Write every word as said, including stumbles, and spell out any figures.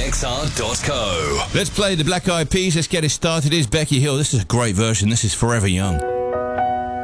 x r dot co. Let's play the Black Eyed Peas. Let's get it started. Here's Becky Hill. This is a great version. This is Forever Young.